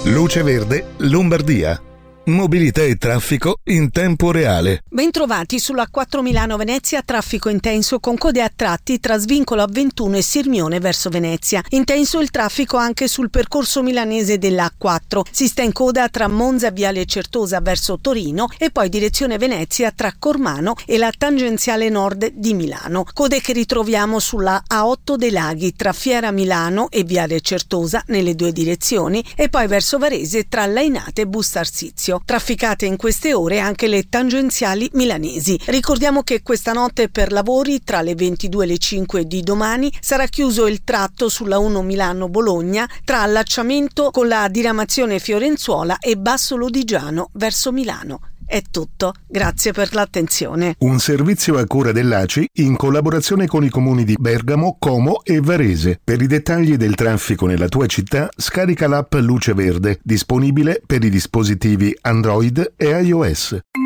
Luce Verde, Lombardia. Mobilità e traffico in tempo reale. Bentrovati sulla 4 Milano-Venezia, traffico intenso con code a tratti tra Svincolo A21 e Sirmione verso Venezia. Intenso il traffico anche sul percorso milanese della A4. Si sta in coda tra Monza, Viale Certosa verso Torino e poi direzione Venezia tra Cormano e la tangenziale nord di Milano. Code che ritroviamo sulla A8 dei Laghi tra Fiera Milano e Viale Certosa nelle due direzioni e poi verso Varese tra Lainate e Bustarsizio. Trafficate in queste ore anche le tangenziali milanesi. Ricordiamo che questa notte per lavori tra le 22 e le 5 di domani sarà chiuso il tratto sulla 1 Milano-Bologna tra allacciamento con la diramazione Fiorenzuola e Basso Lodigiano verso Milano. È tutto, grazie per l'attenzione. Un servizio a cura dell'ACI in collaborazione con i comuni di Bergamo, Como e Varese. Per i dettagli del traffico nella tua città, scarica l'app Luce Verde, disponibile per i dispositivi Android e iOS.